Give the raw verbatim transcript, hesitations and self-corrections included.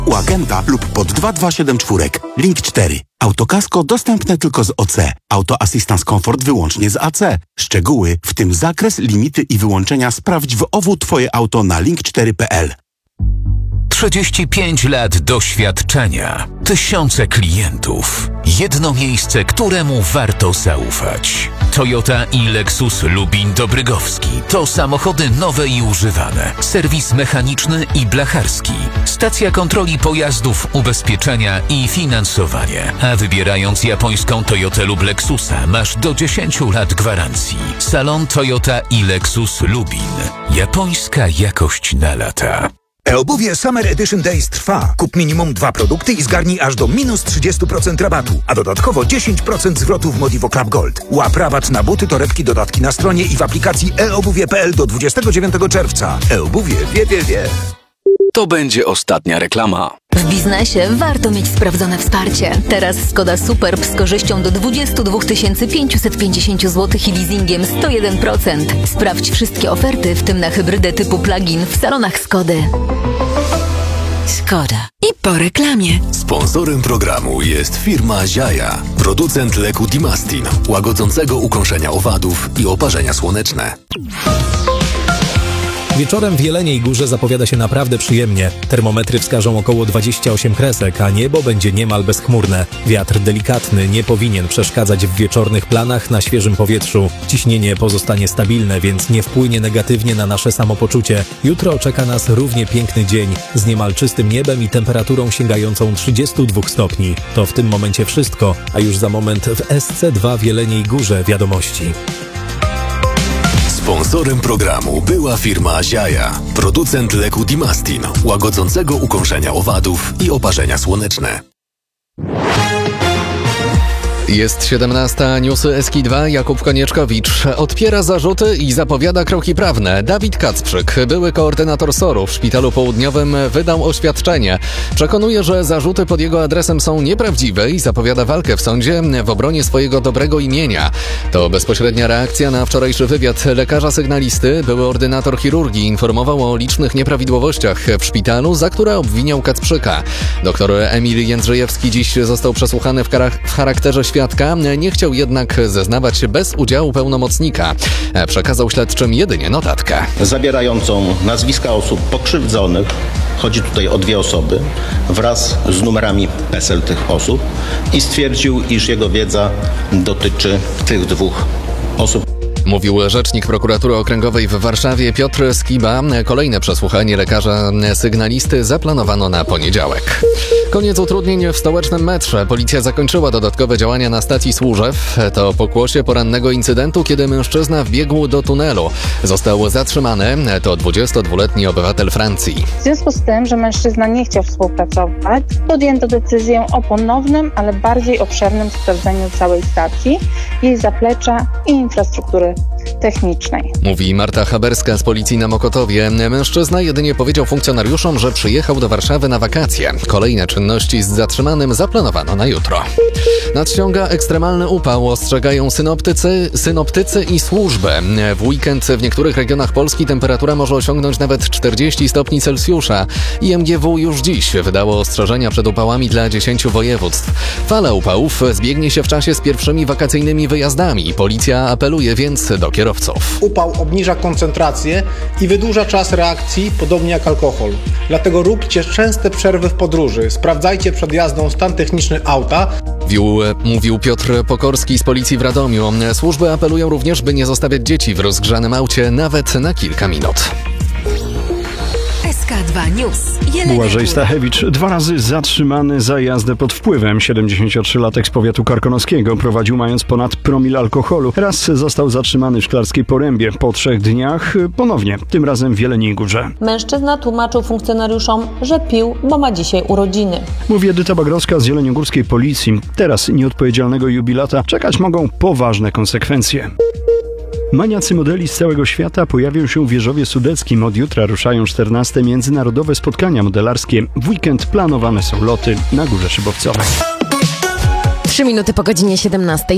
U agenta lub pod dwa dwa siedem cztery. Link cztery. Autokasko dostępne tylko z O C. Auto Assistance Comfort wyłącznie z A C. Szczegóły, w tym zakres, limity i wyłączenia sprawdź w O W Twoje auto na link cztery kropka p l. trzydzieści pięć lat doświadczenia, tysiące klientów, jedno miejsce, któremu warto zaufać. Toyota i Lexus Lubin Dobrygowski to samochody nowe i używane, serwis mechaniczny i blacharski, stacja kontroli pojazdów, ubezpieczenia i finansowanie. A wybierając japońską Toyotę lub Lexusa masz do dziesięciu lat gwarancji. Salon Toyota i Lexus Lubin. Japońska jakość na lata. E-obuwie Summer Edition Days trwa. Kup minimum dwa produkty i zgarnij aż do minus trzydzieści procent rabatu, a dodatkowo dziesięć procent zwrotu w Modivo Club Gold. Łap rabat na buty, torebki, dodatki na stronie i w aplikacji e obuwie kropka p l do dwudziestego dziewiątego czerwca. E-obuwie wie, wie, wie. To będzie ostatnia reklama. W biznesie warto mieć sprawdzone wsparcie. Teraz Skoda Superb z korzyścią do dwadzieścia dwa tysiące pięćset pięćdziesiąt złotych i leasingiem sto jeden procent. Sprawdź wszystkie oferty, w tym na hybrydę typu plug-in w salonach Skody. Skoda. I po reklamie. Sponsorem programu jest firma Ziaja, producent leku Dimastin, łagodzącego ukąszenia owadów i oparzenia słoneczne. Wieczorem w Jeleniej Górze zapowiada się naprawdę przyjemnie. Termometry wskażą około dwadzieścia osiem kresek, a niebo będzie niemal bezchmurne. Wiatr delikatny nie powinien przeszkadzać w wieczornych planach na świeżym powietrzu. Ciśnienie pozostanie stabilne, więc nie wpłynie negatywnie na nasze samopoczucie. Jutro czeka nas równie piękny dzień z niemal czystym niebem i temperaturą sięgającą trzydziestu dwóch stopni. To w tym momencie wszystko, a już za moment w S C dwa w Jeleniej Górze wiadomości. Sponsorem programu była firma Ziaja, producent leku Dimastin, łagodzącego ukąszenia owadów i oparzenia słoneczne. Jest siedemnasta, newsy S K dwa, Jakub Konieczkowicz odpiera zarzuty i zapowiada kroki prawne. Dawid Kacprzyk, były koordynator S O R-u w Szpitalu Południowym, wydał oświadczenie. Przekonuje, że zarzuty pod jego adresem są nieprawdziwe i zapowiada walkę w sądzie w obronie swojego dobrego imienia. To bezpośrednia reakcja na wczorajszy wywiad lekarza sygnalisty. Były ordynator chirurgii informował o licznych nieprawidłowościach w szpitalu, za które obwiniał Kacprzyka. Doktor Emil Jędrzejewski dziś został przesłuchany w, kar- w charakterze świadka. Nie chciał jednak zeznawać się bez udziału pełnomocnika. Przekazał śledczym jedynie notatkę. Zawierającą nazwiska osób pokrzywdzonych, chodzi tutaj o dwie osoby, wraz z numerami PESEL tych osób i stwierdził, iż jego wiedza dotyczy tych dwóch osób. Mówił rzecznik prokuratury okręgowej w Warszawie Piotr Skiba. Kolejne przesłuchanie lekarza sygnalisty zaplanowano na poniedziałek. Koniec utrudnień w stołecznym metrze. Policja zakończyła dodatkowe działania na stacji Służew. To pokłosie porannego incydentu, kiedy mężczyzna wbiegł do tunelu. Został zatrzymany. To dwudziestodwuletni obywatel Francji. W związku z tym, że mężczyzna nie chciał współpracować, podjęto decyzję o ponownym, ale bardziej obszernym sprawdzeniu całej stacji, jej zaplecza i infrastruktury technicznej. Mówi Marta Haberska z policji na Mokotowie. Mężczyzna jedynie powiedział funkcjonariuszom, że przyjechał do Warszawy na wakacje. Kolejne czynności z zatrzymanym zaplanowano na jutro. Nadciąga ekstremalny upał, ostrzegają synoptycy, synoptycy i służby. W weekend w niektórych regionach Polski temperatura może osiągnąć nawet czterdzieści stopni Celsjusza. I M G W już dziś wydało ostrzeżenia przed upałami dla dziesięciu województw. Fala upałów zbiegnie się w czasie z pierwszymi wakacyjnymi wyjazdami. Policja apeluje więc do kierowców. Upał obniża koncentrację i wydłuża czas reakcji, podobnie jak alkohol. Dlatego róbcie częste przerwy w podróży. Sprawdzajcie przed jazdą stan techniczny auta. Mówił, mówił Piotr Pokorski z policji w Radomiu. Służby apelują również, by nie zostawiać dzieci w rozgrzanym aucie nawet na kilka minut. S K dwa News. Błażej Stachewicz dwa razy zatrzymany za jazdę pod wpływem. siedemdziesięciotrzylatek z powiatu karkonoskiego prowadził mając ponad promil alkoholu. Raz został zatrzymany w Szklarskiej Porębie. Po trzech dniach ponownie, tym razem w Jeleniej Górze. Mężczyzna tłumaczył funkcjonariuszom, że pił, bo ma dzisiaj urodziny. Mówi Edyta Bagrowska z jeleniogórskiej policji. Teraz nieodpowiedzialnego jubilata czekać mogą poważne konsekwencje. Maniacy modeli z całego świata pojawią się w Jeżowie Sudeckim. Od jutra ruszają czternaste międzynarodowe spotkania modelarskie. W weekend planowane są loty na Górze Szybowcowej. Trzy minuty po godzinie siedemnastej.